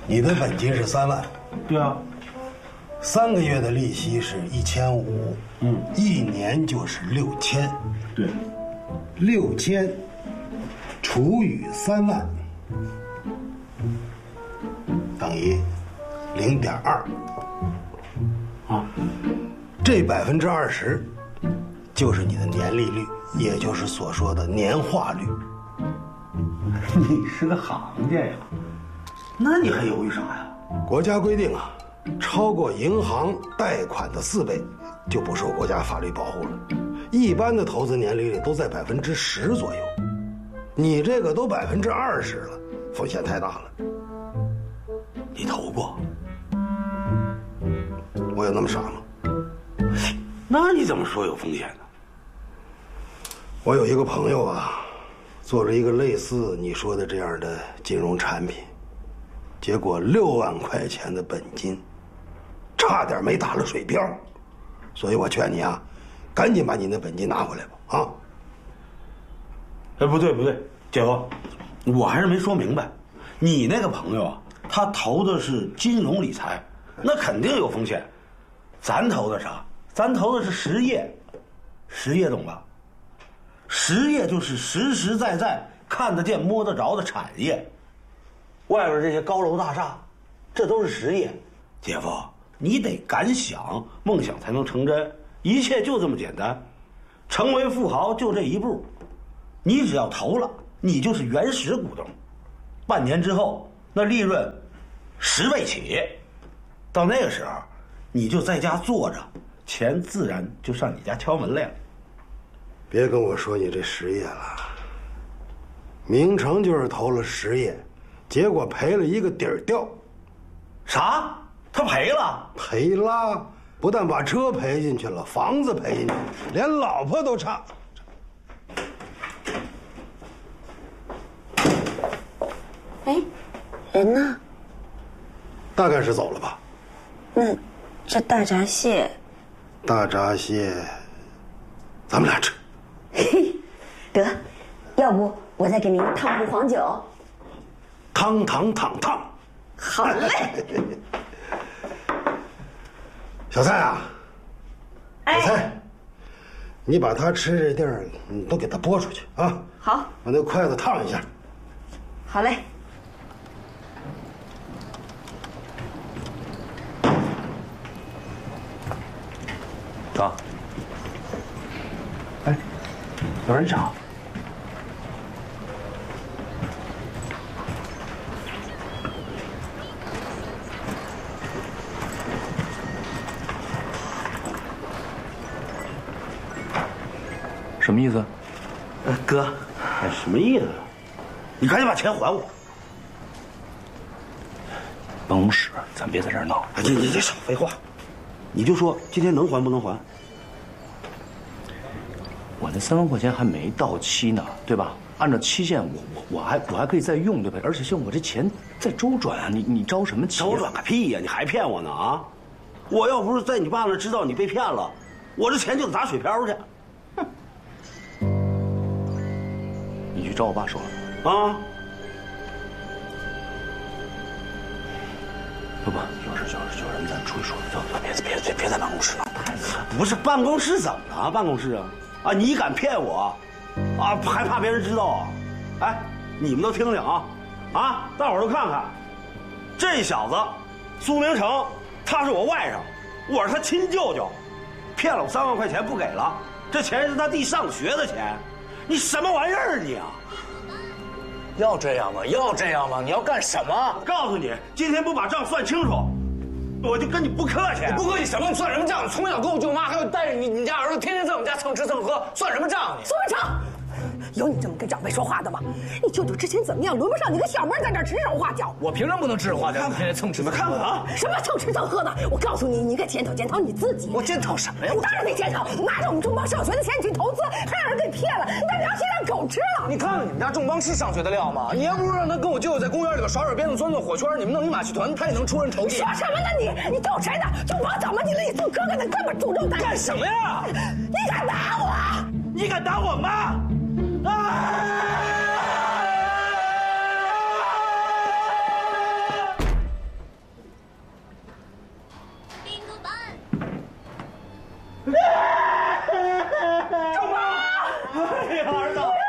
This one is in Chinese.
你的本金是3万， 对啊 ，3个月的利息是1500，1年就是6000， 对 ，6000除以3万等于0.2， 啊， 这20%就是你的年利率，也就是所说的年化率。 你是个行家呀，那你还犹豫啥呀？ 国家规定啊，超过银行贷款的4倍就不受国家法律保护了。一般的投资年利率都在10%左右，你这个都20%了，风险太大了。你投过？我有那么傻吗？ 那你怎么说有风险呢？ 我有一个朋友啊，做了一个类似你说的这样的金融产品，结果6万块钱的本金，差点没打了水漂。所以我劝你啊，赶紧把你的本金拿回来吧！啊！ 哎，不对，姐夫，我还是没说明白。你那个朋友啊，他投的是金融理财，那肯定有风险。咱投的啥？咱投的是实业，实业懂吧？实业就是实实在在看得见摸得着的产业，外边这些高楼大厦，这都是实业。姐夫，你得敢想，梦想才能成真，一切就这么简单。成为富豪就这一步，你只要投了，你就是原始股东。半年之后，那利润10倍起，到那个时候，你就在家坐着，钱自然就上你家敲门来了。 别跟我说你这实业了，明成就是投了实业，结果赔了一个底儿掉。 啥？他赔了？ 赔了，不但把车赔进去了，房子赔进去了，连老婆都差。 哎，人呢？ 大概是走了吧。 那这大闸蟹， 大闸蟹，咱们俩吃。 嘿，得，要不我再给您烫壶黄酒。 烫。 好嘞。 小蔡啊， 哎， 小蔡，你把他吃这地儿，你都给他拨出去啊。 好， 把那筷子烫一下。 好嘞。 走。哎，有人找。 什么意思？ 哥，什么意思？你赶紧把钱还我！ 办公室，咱别在这儿闹。 哎，你少废话，你就说今天能还不能还？ 我那3万块钱还没到期呢，对吧？按照期限，我还可以再用，对吧？而且像我这钱在周转啊，你着什么急？ 周转个屁呀！你还骗我呢啊！我要不是在你爸那知道你被骗了，我这钱就得打水漂去。 你去找我爸说了啊！ 不，有事，咱出去说。走，别在办公室闹，太不是办公室怎么了？办公室啊！你敢骗我？啊，还怕别人知道啊？哎，你们都听听啊！啊，大伙儿都看看，这小子苏明成，他是我外甥，我是他亲舅舅，骗了我3万块钱不给了，这钱是他弟上学的钱，你什么玩意儿你啊？ 要这样吗？你要干什么？ 我告诉你，今天不把账算清楚，我就跟你不客气。 你不客气什么？你算什么账？从小跟我舅妈还有带着你家儿子，天天在我们家蹭吃蹭喝，算什么账你？ 苏文成，有你这么跟长辈说话的吗？你舅舅之前怎么样，轮不上你个小妹在这指手画脚。 我凭什么不能指手画脚？你天天蹭吃蹭喝， 看看啊！ 什么蹭吃蹭喝的？我告诉你，你应该检讨你自己。 我检讨什么呀？ 你当然得检讨，拿着我们中邦上学的钱你去投资，还让人给骗了，你把良心让狗吃了。 你看看你们家仲邦是上学的料吗？你要不是让他跟我舅舅在公园里边耍鞭子、钻火圈，你们弄一马戏团，他也能出人头地。 说什么呢你逗谁呢？仲邦怎么你了？你做哥哥的根本注重他。 干什么呀？ 你敢打我？ 你敢打我妈？啊！ 哎呀，儿子。